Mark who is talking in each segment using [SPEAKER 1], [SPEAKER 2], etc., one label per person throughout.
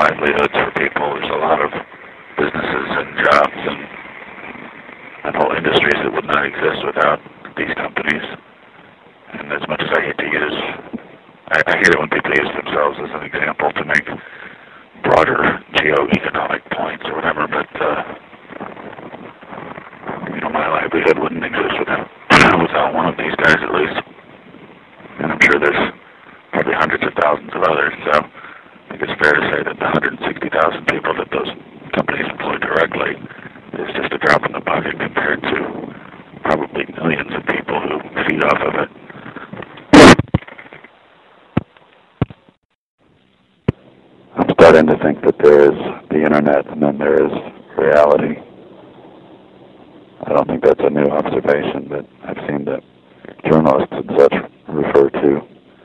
[SPEAKER 1] livelihoods for people. There's a lot of businesses and jobs and whole industries that would not exist without these companies. And as much as I hate to use, I hate it when people use themselves as an example to make broader geo-economic points or whatever, but my livelihood wouldn't exist without one of these guys at least. And I'm sure there's probably hundreds of thousands of others, so I think it's fair to say that the 160,000 people that those companies employ directly is just a drop in the bucket compared to probably millions of people who feed off of it. I'm starting to think that there is the internet and then there is reality. I don't think that's a new observation, but I've seen that journalists and such refer to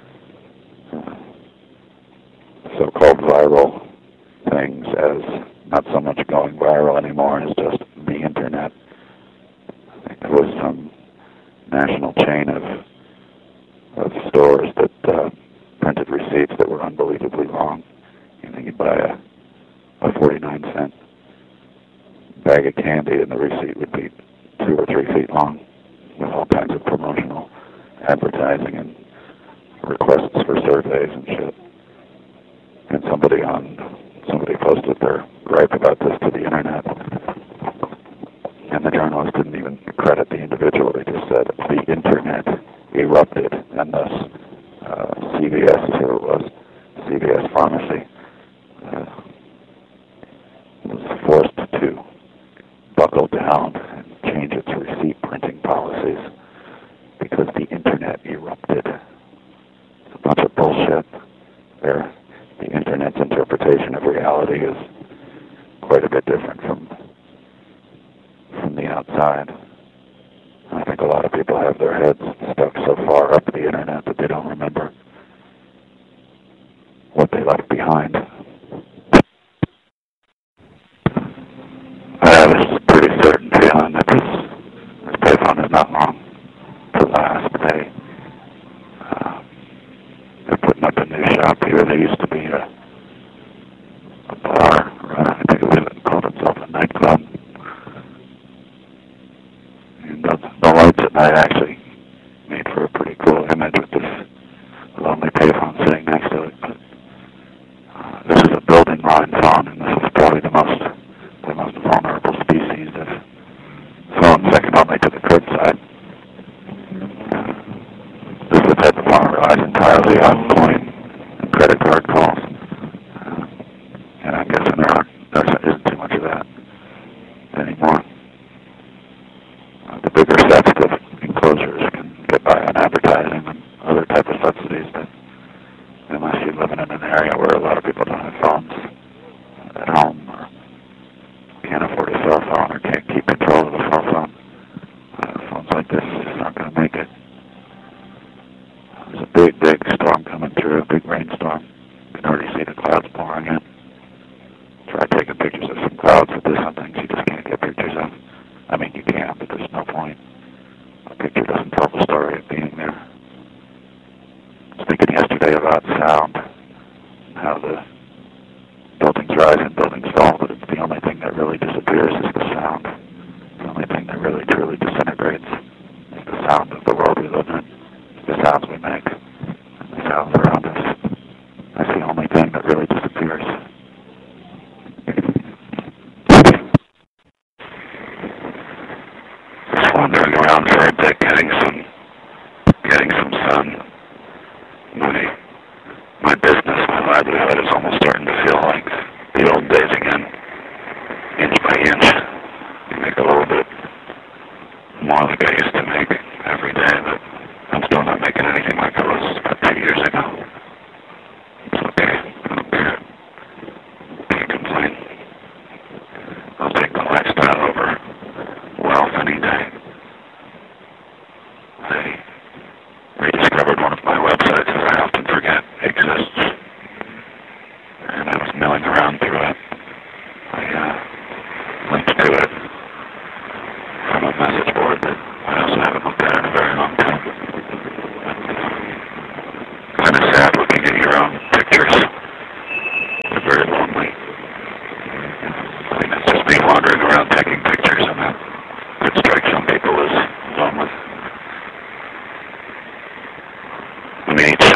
[SPEAKER 1] so-called viral things as not so much going viral anymore as just the internet. I think there was some national chain of stores that printed receipts that were unbelievably long. You'd buy a 49-cent bag of candy and the receipt would be 2 or 3 feet long with all kinds of promotional advertising and requests for surveys and shit. And somebody posted their gripe about this to the internet, and the journalist didn't even credit the individual. They just said the internet erupted, and thus CVS, who it was, CVS Pharmacy, was forced to buckle down and change its receipt printing policies because the internet erupted. It's a bunch of bullshit. The internet's interpretation of reality is quite a bit different from the outside. I think a lot of people have their heads stuck so far up the internet that they don't remember what they left behind. I have a pretty certain feeling that this payphone is not long to last. They're putting up a new shop here. There used to be a bar, I think it called itself a nightclub. And the lights at night actually made for a pretty cool image with this lonely payphone sitting next to it. But this is a building-line phone, and this is probably the most vulnerable species of phone, second only to the curbside. This is the type of phone that relies entirely on coin and credit card calls. And I'm guessing there isn't too much of that anymore. The bigger sets of enclosures can get by on advertising and other type of subsidies, but unless you're living in an area where a lot of people don't have phones at home or can't afford a cell phone or can't keep control of a cell phone, phones like this is just not going to make it. There's a big storm coming through, a big rainstorm. You can already see the clouds pouring in. Try taking pictures of some clouds with this on things you just can't get pictures of. I mean, you can, but there's no point. A picture doesn't tell the story of being there. I was thinking yesterday about sound, how the buildings rise and buildings fall, but it's the only thing that really disappears is the sound. The only thing that really truly disintegrates is the sound of the world we live in. It's the sounds we make and the sounds around us. That's the only thing that really disappears. Just wandering around for a bit, getting some sun. My business, my livelihood is almost starting to feel like the old days again. Inch by inch. I make a little bit more like I used to make every day, but I'm still not making anything like I was about 2 years ago. It's okay. I don't care. Can't complain. I'll take the lifestyle over wealth any day. I rediscovered one of my websites that I often forget exists. And I was milling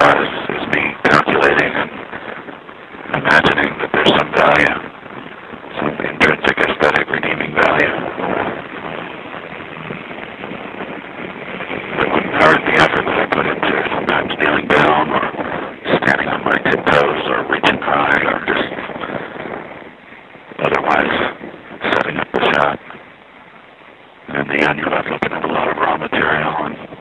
[SPEAKER 1] are is me calculating and imagining that there's some value, some intrinsic aesthetic redeeming value that wouldn't hurt the effort that I put into sometimes kneeling down or standing on my tiptoes or reaching high or just otherwise setting up the shot. And in the end, you're left looking at a lot of raw material and